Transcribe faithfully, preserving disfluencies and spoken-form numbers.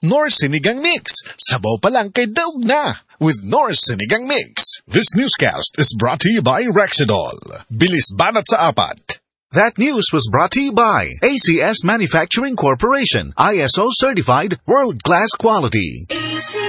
North Sinigang Mix. Sabaw pa lang kay daog na with North Sinigang Mix. This newscast is brought to you by Rexidol. Bilis banat sa apat. That news was brought to you by A C S Manufacturing Corporation, I S O certified, world-class quality. A C